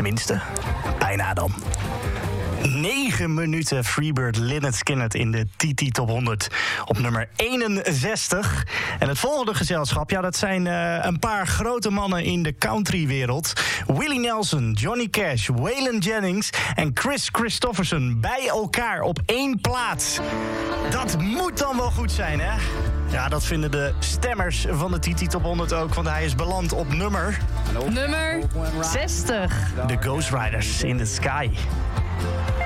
Tenminste, bijna dan. 9 minuten Freebird Lynyrd Skynyrd in de TT Top 100 op nummer 61. En het volgende gezelschap, ja, dat zijn een paar grote mannen in de countrywereld. Willie Nelson, Johnny Cash, Waylon Jennings en Chris Christofferson bij elkaar op 1 plaats. Dat moet dan wel goed zijn, hè? Ja, dat vinden de stemmers van de TT Top 100 ook, want hij is beland op nummer 60. The Ghost Riders in the Sky.